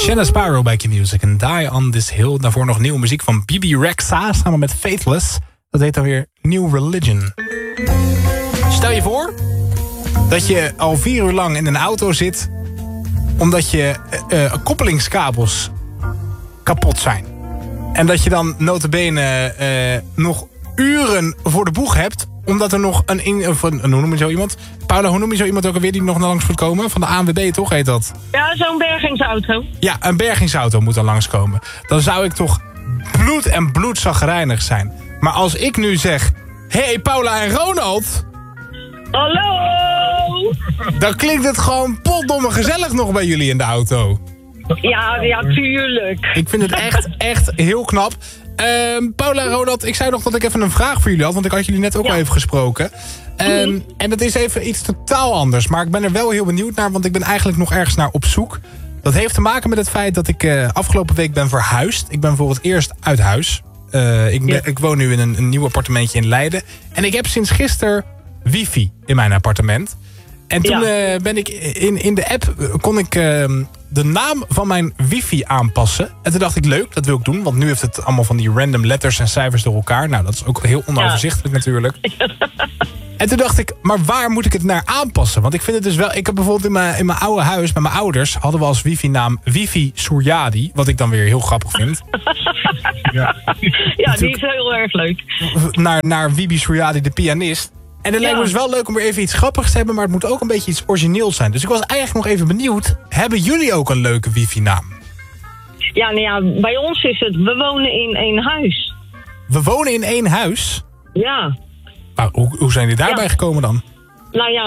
Shanna Sparrow bij Q-Music en Die on This Hill. Daarvoor nog nieuwe muziek van Bibi Rexha samen met Faithless. Dat heet dan weer New Religion. Stel je voor dat je al 4 uur lang in een auto zit omdat je koppelingskabels kapot zijn. En dat je dan nota bene nog uren voor de boeg hebt omdat er nog hoe noem je zo iemand? Paula, hoe noem je zo iemand ook alweer die nog langs moet komen? Van de ANWB, toch heet dat? Ja, zo'n bergingsauto. Ja, een bergingsauto moet dan langskomen. Dan zou ik toch bloed en bloedzagrijnig zijn. Maar als ik nu zeg, hey Paula en Ronald, Hallo! dan klinkt het gewoon potdomme gezellig nog bij jullie in de auto. Ja, tuurlijk. Ik vind het echt heel knap. Paula en Ronald, ik zei nog dat ik even een vraag voor jullie had, want ik had jullie net ook al even gesproken. En dat is even iets totaal anders, maar ik ben er wel heel benieuwd naar, want ik ben eigenlijk nog ergens naar op zoek. Dat heeft te maken met het feit dat ik afgelopen week ben verhuisd. Ik ben voor het eerst uit huis. Ik woon nu in een nieuw appartementje in Leiden. En ik heb sinds gisteren wifi in mijn appartement. En toen ben ik in de app kon ik de naam van mijn wifi aanpassen. En toen dacht ik, leuk, dat wil ik doen. Want nu heeft het allemaal van die random letters en cijfers door elkaar. Nou, dat is ook heel onoverzichtelijk natuurlijk. En toen dacht ik, maar waar moet ik het naar aanpassen? Want ik vind het dus wel... Ik heb bijvoorbeeld in mijn oude huis met mijn ouders hadden we als wifi-naam Wifi Suryadi. Wat ik dan weer heel grappig vind. Ja, die is heel erg leuk. Naar Wibi Suryadi, de pianist. En het lijkt me dus wel leuk om weer even iets grappigs te hebben, maar het moet ook een beetje iets origineels zijn. Dus ik was eigenlijk nog even benieuwd, hebben jullie ook een leuke wifi-naam? Ja, nou ja, bij ons is het, we wonen in 1 huis. We wonen in 1 huis? Ja. Maar hoe zijn jullie daarbij gekomen dan? Nou ja,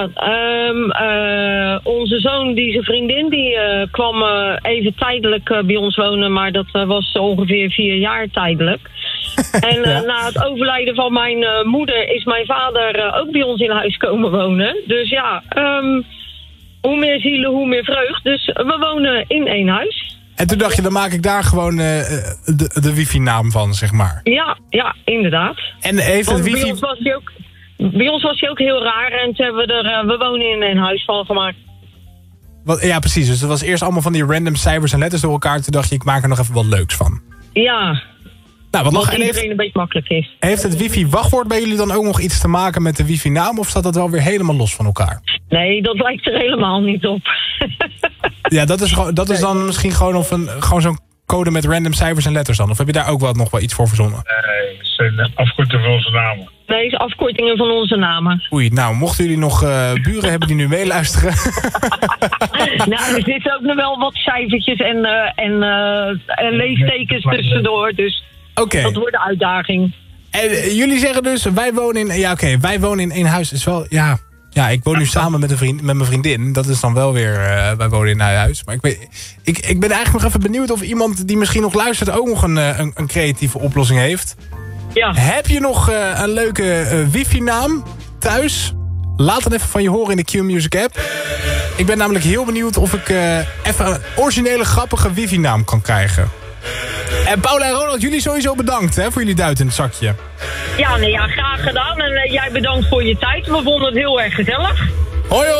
onze zoon, zijn vriendin, die kwam even tijdelijk bij ons wonen, maar dat was ongeveer 4 jaar tijdelijk. En na het overlijden van mijn moeder is mijn vader ook bij ons in huis komen wonen. Dus ja, hoe meer zielen, hoe meer vreugd. Dus we wonen in 1 huis. En toen dacht je, dan maak ik daar gewoon de wifi-naam van, zeg maar. Ja, inderdaad. En heeft het wifi... Bij ons was hij ook heel raar en toen hebben we wonen in 1 huis van gemaakt. Ja, precies. Dus het was eerst allemaal van die random cijfers en letters door elkaar. Toen dacht je, ik maak er nog even wat leuks van. Ja. Nou, wat iedereen een beetje makkelijk is. Heeft het wifi-wachtwoord bij jullie dan ook nog iets te maken met de wifi-naam? Of staat dat wel weer helemaal los van elkaar? Nee, dat lijkt er helemaal niet op. Ja, dat is dan misschien gewoon zo'n code met random cijfers en letters dan? Of heb je daar ook nog wel iets voor verzonnen? Nee, het zijn afkortingen van onze namen. Nee, het is afkortingen van onze namen. Oei, nou, mochten jullie nog buren hebben die nu meeluisteren? Nou, er zitten ook nog wel wat cijfertjes en leestekens tussendoor, dus... Okay. Dat wordt de uitdaging. En jullie zeggen dus, wij wonen in... Ja, oké, wij wonen in 1 huis. Is wel, ja, ik woon nu samen met mijn vriendin. Dat is dan wel weer... wij wonen in een huis. Maar ik ben eigenlijk nog even benieuwd of iemand die misschien nog luistert ook nog een creatieve oplossing heeft. Ja. Heb je nog een leuke wifi-naam thuis? Laat het even van je horen in de Q-Music app. Ik ben namelijk heel benieuwd of ik even een originele, grappige wifi-naam kan krijgen. En Paula en Ronald, jullie sowieso bedankt voor jullie duit in het zakje. Ja, graag gedaan. En jij bedankt voor je tijd. We vonden het heel erg gezellig. Hoi.